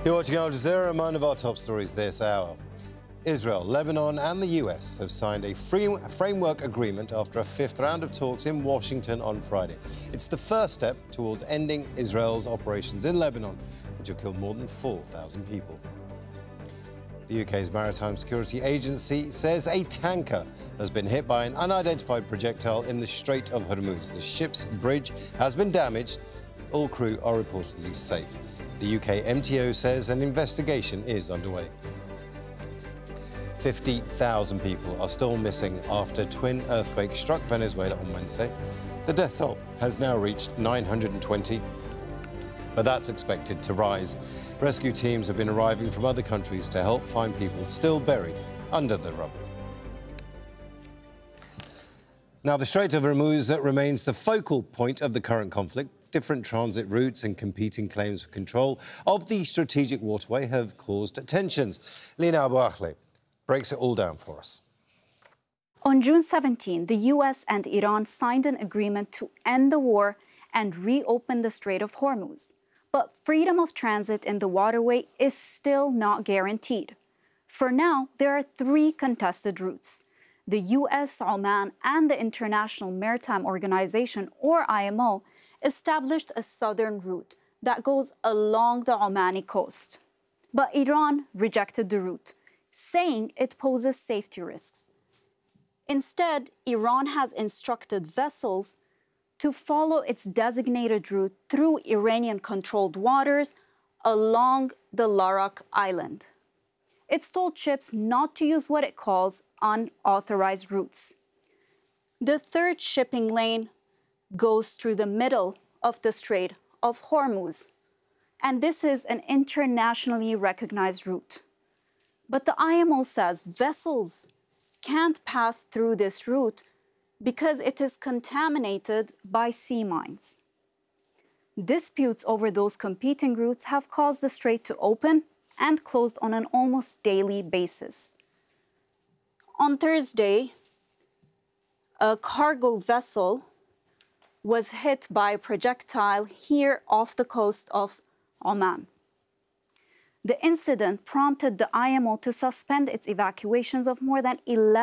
You're watching Al Jazeera. One of our top stories this hour. Israel, Lebanon and the US have signed a framework agreement after a fifth round of talks in Washington on Friday. It's the first step towards ending Israel's operations in Lebanon, which have killed more than 4,000 people. The UK's Maritime Security Agency says a tanker has been hit by an unidentified projectile in the Strait of Hormuz. The ship's bridge has been damaged. All crew are reportedly safe. The UK MTO says an investigation is underway. 50,000 people are still missing after twin earthquakes struck Venezuela on Wednesday. The death toll has now reached 920, but that's expected to rise. Rescue teams have been arriving from other countries to help find people still buried under the rubble. Now, the Strait of Hormuz remains the focal point of the current conflict. Different transit routes and competing claims for control of the strategic waterway have caused tensions. Lina Abu Akleh breaks it all down for us. On June 17, the US and Iran signed an agreement to end the war and reopen the Strait of Hormuz. But freedom of transit in the waterway is still not guaranteed. For now, there are 3 contested routes. The US, Oman, and the International Maritime Organization, or IMO, established a southern route that goes along the Omani coast. But Iran rejected the route, saying it poses safety risks. Instead, Iran has instructed vessels to follow its designated route through Iranian-controlled waters along the Larak Island. It's told ships not to use what it calls unauthorized routes. The third shipping lane goes through the middle of the Strait of Hormuz, and this is an internationally recognized route. But the IMO says vessels can't pass through this route because it is contaminated by sea mines. Disputes over those competing routes have caused the strait to open and close on an almost daily basis. On Thursday, a cargo vessel was hit by a projectile here off the coast of Oman. The incident prompted the IMO to suspend its evacuations of more than 11